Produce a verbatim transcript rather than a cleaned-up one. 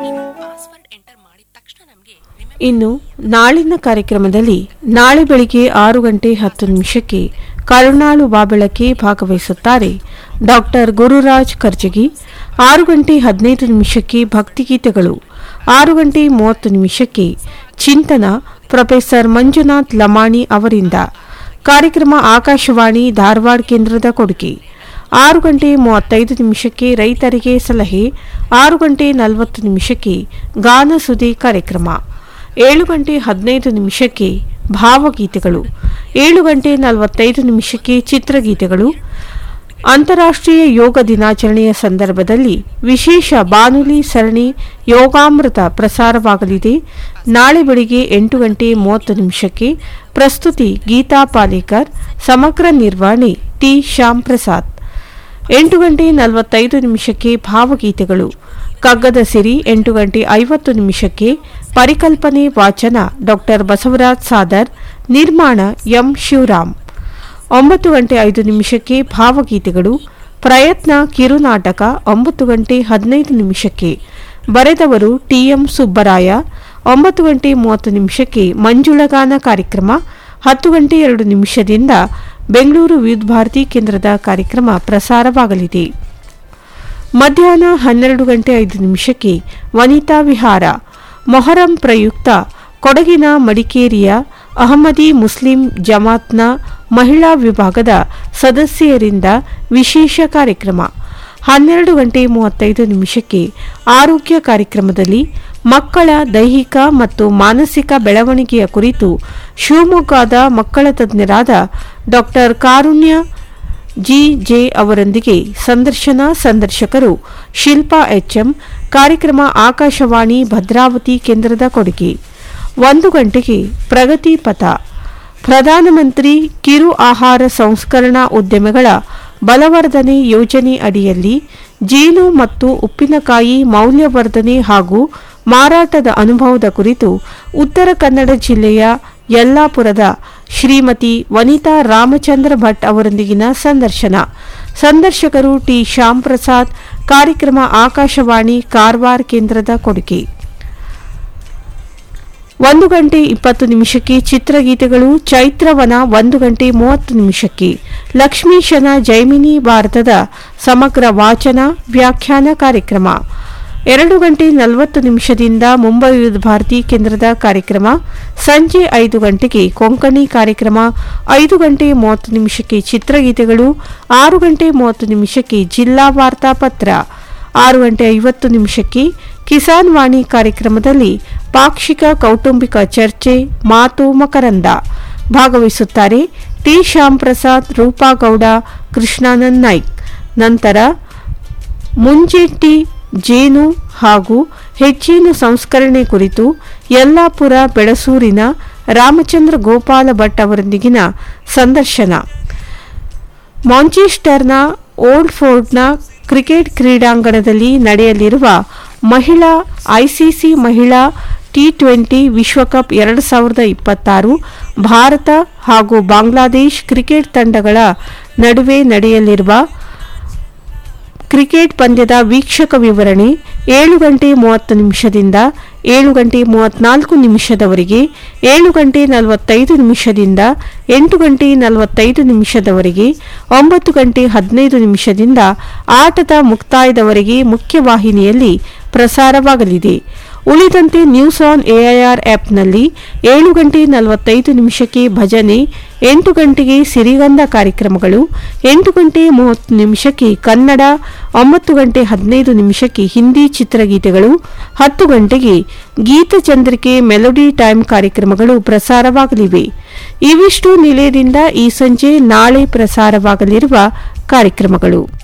ಇನ್ನು ನಾಳಿನ ಕಾರ್ಯಕ್ರಮದಲ್ಲಿ ನಾಳೆ ಬೆಳಿಗ್ಗೆ ಆರು ಗಂಟೆ ಹತ್ತು ನಿಮಿಷಕ್ಕೆ ಕರುಣಾಳು ಬಾಬೆಳಕೆ ಭಾಗವಹಿಸುತ್ತಾರೆ ಡಾಕ್ಟರ್ ಗುರುರಾಜ್ ಕರ್ಜಗಿ. ಆರು ಗಂಟೆ ಹದಿನೈದು ನಿಮಿಷಕ್ಕೆ ಭಕ್ತಿಗೀತೆಗಳು. ಆರು ಗಂಟೆ ಮೂವತ್ತು ನಿಮಿಷಕ್ಕೆ ಚಿಂತನ ಪ್ರೊಫೆಸರ್ ಮಂಜುನಾಥ್ ಲಮಾಣಿ ಅವರಿಂದ. ಕಾರ್ಯಕ್ರಮ ಆಕಾಶವಾಣಿ ಧಾರವಾಡ ಕೇಂದ್ರದ ಕೊಡುಗೆ. ಆರು ಗಂಟೆ ಮೂವತ್ತೈದು ನಿಮಿಷಕ್ಕೆ ರೈತರಿಗೆ ಸಲಹೆ. ಆರು ಗಂಟೆ ನಲವತ್ತು ನಿಮಿಷಕ್ಕೆ ಗಾನಸುದಿ ಕಾರ್ಯಕ್ರಮ. ಏಳು ಗಂಟೆ ಹದಿನೈದು ನಿಮಿಷಕ್ಕೆ ಭಾವಗೀತೆಗಳು. ಏಳು ಗಂಟೆ ನಲವತ್ತೈದು ನಿಮಿಷಕ್ಕೆ ಚಿತ್ರಗೀತೆಗಳು. ಅಂತಾರಾಷ್ಟ್ರೀಯ ಯೋಗ ದಿನಾಚರಣೆಯ ಸಂದರ್ಭದಲ್ಲಿ ವಿಶೇಷ ಬಾನುಲಿ ಸರಣಿ ಯೋಗಾಮೃತ ಪ್ರಸಾರವಾಗಲಿದೆ. ನಾಳೆ ಬೆಳಿಗ್ಗೆ ಎಂಟು ಗಂಟೆ ಮೂವತ್ತು ನಿಮಿಷಕ್ಕೆ ಪ್ರಸ್ತುತಿ ಗೀತಾ ಪಾಲೇಕರ್, ಸಮಗ್ರ ನಿರ್ವಹಣೆ ಟಿ ಶ್ಯಾಮ್ ಪ್ರಸಾದ್. ಎಂಟು ಗಂಟೆ ನಲವತ್ತೈದು ನಿಮಿಷಕ್ಕೆ ಭಾವಗೀತೆಗಳು. ಕಗ್ಗದ ಸಿರಿ ಎಂಟು ಗಂಟೆ ಐವತ್ತು ನಿಮಿಷಕ್ಕೆ ಪರಿಕಲ್ಪನೆ ವಾಚನ ಡಾಕ್ಟರ್ ಬಸವರಾಜ್ ಸಾದರ್, ನಿರ್ಮಾಣ ಎಂ ಶಿವರಾಮ್. ಒಂಬತ್ತು ಗಂಟೆ ಐದು ನಿಮಿಷಕ್ಕೆ ಭಾವಗೀತೆಗಳು. ಪ್ರಯತ್ನ ಕಿರುನಾಟಕ ಒಂಬತ್ತು ಗಂಟೆ ಹದಿನೈದು ನಿಮಿಷಕ್ಕೆ. ಬರೆದವರು ಟಿಎಂ ಸುಬ್ಬರಾಯ. ಒಂಬತ್ತು ಗಂಟೆ ಮೂವತ್ತು ನಿಮಿಷಕ್ಕೆ ಮಂಜುಳಗಾನ ಕಾರ್ಯಕ್ರಮ. ಹತ್ತು ಗಂಟೆ ಎರಡು ನಿಮಿಷದಿಂದ ಬೆಂಗಳೂರು ವಿವಿಧ ಭಾರತಿ ಕೇಂದ್ರದ ಕಾರ್ಯಕ್ರಮ ಪ್ರಸಾರವಾಗಲಿದೆ. ಮಧ್ಯಾಹ್ನ ಹನ್ನೆರಡು ಗಂಟೆ ಐದು ನಿಮಿಷಕ್ಕೆ ವನಿತಾ ವಿಹಾರ. ಮೊಹರಂ ಪ್ರಯುಕ್ತ ಕೊಡಗಿನ ಮಡಿಕೇರಿಯ ಅಹಮದಿ ಮುಸ್ಲಿಂ ಜಮಾತ್ನ ಮಹಿಳಾ ವಿಭಾಗದ ಸದಸ್ಯರಿಂದ ವಿಶೇಷ ಕಾರ್ಯಕ್ರಮ. ಹನ್ನೆರಡು ಗಂಟೆ ಮೂವತ್ತೈದು ನಿಮಿಷಕ್ಕೆ ಆರೋಗ್ಯ ಕಾರ್ಯಕ್ರಮದಲ್ಲಿ ಮಕ್ಕಳ ದೈಹಿಕ ಮತ್ತು ಮಾನಸಿಕ ಬೆಳವಣಿಗೆಯ ಕುರಿತು ಶಿವಮೊಗ್ಗದ ಮಕ್ಕಳ ತಜ್ಞರಾದ ಡಾಕ್ಟರ್ ಕಾರುಣ್ಯ ಜಿ ಜೆ ಅವರೊಂದಿಗೆ ಸಂದರ್ಶನ. ಸಂದರ್ಶಕರು ಶಿಲ್ಪಾ ಎಚ್ಎಂ. ಕಾರ್ಯಕ್ರಮ ಆಕಾಶವಾಣಿ ಭದ್ರಾವತಿ ಕೇಂದ್ರದ ಕೊಡುಗೆ. ಒಂದು ಗಂಟೆಗೆ ಪ್ರಗತಿ ಪಥ. ಪ್ರಧಾನಮಂತ್ರಿ ಕಿರು ಆಹಾರ ಸಂಸ್ಕರಣಾ ಉದ್ಯಮಗಳ ಬಲವರ್ಧನೆ ಯೋಜನೆ ಅಡಿಯಲ್ಲಿ ಜೇನು ಮತ್ತು ಉಪ್ಪಿನಕಾಯಿ ಮೌಲ್ಯವರ್ಧನೆ ಹಾಗೂ ಮಾರಾಟದ ಅನುಭವದ ಕುರಿತು ಉತ್ತರ ಕನ್ನಡ ಜಿಲ್ಲೆಯ ಯಲ್ಲಾಪುರದ ಶ್ರೀಮತಿ ವನಿತಾ ರಾಮಚಂದ್ರ ಭಟ್ ಅವರೊಂದಿಗಿನ ಸಂದರ್ಶನ. ಸಂದರ್ಶಕರು ಟಿ ಶ್ಯಾಮ್ ಪ್ರಸಾದ್. ಕಾರ್ಯಕ್ರಮ ಆಕಾಶವಾಣಿ ಕಾರವಾರ ಕೇಂದ್ರದ ಕೊಡುಗೆ. ಒಂದು ಗಂಟೆ ಇಪ್ಪತ್ತು ನಿಮಿಷಕ್ಕೆ ಚಿತ್ರಗೀತೆಗಳು. ಚೈತ್ರವನ ಒಂದು ಗಂಟೆ ಮೂವತ್ತು ನಿಮಿಷಕ್ಕೆ ಲಕ್ಷ್ಮೀಶನ ಜೈಮಿನಿ ಭಾರತದ ಸಮಗ್ರ ವಾಚನ ವ್ಯಾಖ್ಯಾನ ಕಾರ್ಯಕ್ರಮ. ಎರಡು ಗಂಟೆ ನಲವತ್ತು ನಿಮಿಷದಿಂದ ಮುಂಬೈ ವಿವಿಧ ಭಾರತಿ ಕೇಂದ್ರದ ಕಾರ್ಯಕ್ರಮ. ಸಂಜೆ ಐದು ಗಂಟೆಗೆ ಕೊಂಕಣಿ ಕಾರ್ಯಕ್ರಮ. ಐದು ಗಂಟೆ ಮೂವತ್ತು ನಿಮಿಷಕ್ಕೆ ಚಿತ್ರಗೀತೆಗಳು. ಆರು ಗಂಟೆ ಮೂವತ್ತು ನಿಮಿಷಕ್ಕೆ ಜಿಲ್ಲಾ ವಾರ್ತಾ ಪತ್ರ. ಆರು ಗಂಟೆ ಐವತ್ತು ನಿಮಿಷಕ್ಕೆ ಕಿಸಾನ್ ವಾಣಿ ಕಾರ್ಯಕ್ರಮದಲ್ಲಿ ಪಾಕ್ಷಿಕ ಕೌಟುಂಬಿಕ ಚರ್ಚೆ ಮಾತು ಮಕರಂದ. ಭಾಗವಹಿಸುತ್ತಾರೆ ಟಿ ಶ್ಯಾಮ್ ಪ್ರಸಾದ್, ರೂಪಾಗೌಡ, ಕೃಷ್ಣಾನಂದ್ ನಾಯ್ಕ್. ನಂತರ ಮುಂಜೆಟ್ಟಿ ಜೇನು ಹಾಗೂ ಹೆಚ್ಚಿನ ಸಂಸ್ಕರಣೆ ಕುರಿತು ಯಲ್ಲಾಪುರ ಬೆಳಸೂರಿನ ರಾಮಚಂದ್ರ ಗೋಪಾಲ ಭಟ್ ಅವರೊಂದಿಗಿನ ಸಂದರ್ಶನ. ಮಾಂಚೆಸ್ಟರ್ನ ಓಲ್ಡ್ ಫೋರ್ಡ್ನ ಕ್ರಿಕೆಟ್ ಕ್ರೀಡಾಂಗಣದಲ್ಲಿ ನಡೆಯಲಿರುವ ಮಹಿಳಾ ಐಸಿಸಿ ಮಹಿಳಾ ಟಿ ಟ್ವೆಂಟಿ ವಿಶ್ವಕಪ್ ಎರಡು ಸಾವಿರದ ಇಪ್ಪತ್ತಾರು ಭಾರತ ಹಾಗೂ ಬಾಂಗ್ಲಾದೇಶ್ ಕ್ರಿಕೆಟ್ ತಂಡಗಳ ನಡುವೆ ನಡೆಯಲಿರುವ ಕ್ರಿಕೆಟ್ ಪಂದ್ಯದ ವೀಕ್ಷಕ ವಿವರಣೆ ಏಳು ಗಂಟೆ ಮೂವತ್ತು ನಿಮಿಷದಿಂದ ಏಳು ಗಂಟೆ ಮೂವತ್ನಾಲ್ಕು ನಿಮಿಷದವರೆಗೆ, ಏಳು ಗಂಟೆ ನಲವತ್ತೈದು ನಿಮಿಷದಿಂದ ಎಂಟು ಗಂಟೆ ನಲವತ್ತೈದು ನಿಮಿಷದವರೆಗೆ, ಒಂಬತ್ತು ಗಂಟೆ ಹದಿನೈದು ನಿಮಿಷದಿಂದ ಆಟದ ಮುಕ್ತಾಯದವರೆಗೆ ಮುಖ್ಯವಾಹಿನಿಯಲ್ಲಿ ಪ್ರಸಾರವಾಗಲಿದೆ. ಉಳಿದಂತೆ ನ್ಯೂಸ್ ಆನ್ ಎಐಆರ್ ಆ್ಯಪ್ನಲ್ಲಿ ಏಳು ಗಂಟೆ ನಲವತ್ತೈದು ನಿಮಿಷಕ್ಕೆ ಭಜನೆ, ಎಂಟು ಗಂಟೆಗೆ ಸಿರಿಗಂಧ ಕಾರ್ಯಕ್ರಮಗಳು, ಎಂಟು ಗಂಟೆ ಮೂವತ್ತು ನಿಮಿಷಕ್ಕೆ ಕನ್ನಡ, ಒಂಬತ್ತು ಗಂಟೆ ಹದಿನೈದು ನಿಮಿಷಕ್ಕೆ ಹಿಂದಿ ಚಿತ್ರಗೀತೆಗಳು, ಹತ್ತು ಗಂಟೆಗೆ ಗೀತಚಂದ್ರಿಕೆ ಮೆಲೋಡಿ ಟೈಮ್ ಕಾರ್ಯಕ್ರಮಗಳು ಪ್ರಸಾರವಾಗಲಿವೆ. ಇವಿಷ್ಟು ನಿಲಯದಿಂದ ಈ ಸಂಜೆ ನಾಳೆ ಪ್ರಸಾರವಾಗಲಿರುವ ಕಾರ್ಯಕ್ರಮಗಳು.